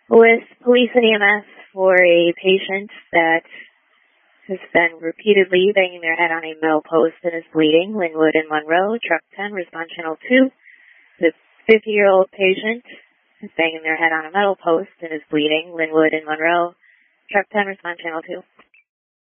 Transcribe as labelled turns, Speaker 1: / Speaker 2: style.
Speaker 1: with police and EMS for a patient that has been repeatedly banging their head on a metal post and is bleeding. Linwood and Monroe, truck 10, response channel 2. The 50-year-old patient is banging their head on a metal post and is bleeding. Linwood and Monroe, truck 10, response channel 2.